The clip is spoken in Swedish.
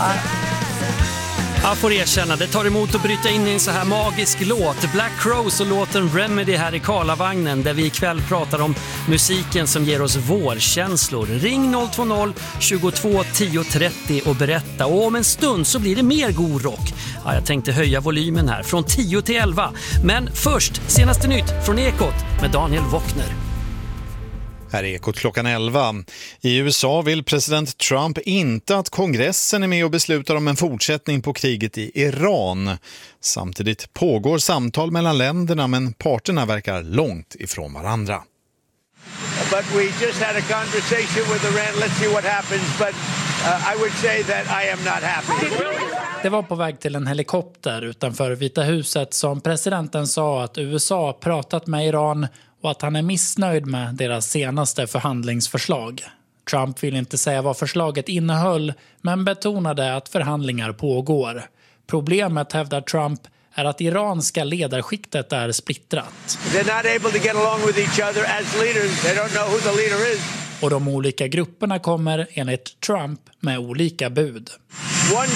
Jag får erkänna, det tar emot att bryta in i en så här magisk låt. Black Crowes och låten Remedy här i Karlavagnen, där vi ikväll pratar om musiken som ger oss vårkänslor. Ring 020-22 10 30 och berätta. Och om en stund så blir det mer god rock. Ja, jag tänkte höja volymen här från 10 till 11. Men först, senaste nytt från Ekot med Daniel Wockner. Här är Ekot klockan 11. I USA vill president Trump inte att kongressen är med och beslutar om en fortsättning på kriget i Iran. Samtidigt pågår samtal mellan länderna, men parterna verkar långt ifrån varandra. But we just had a conversation with Iran. Let's see what happens. But I would say that I am not happy. Det var på väg till en helikopter utanför Vita huset som presidenten sa att USA pratat med Iran och att han är missnöjd med deras senaste förhandlingsförslag. Trump vill inte säga vad förslaget innehöll, men betonade att förhandlingar pågår. Problemet, hävdar Trump, är att iranska ledarskiktet är splittrat. They're not able to get along with each other as leaders. They don't know who the leader is. Och de olika grupperna kommer enligt Trump med olika bud. One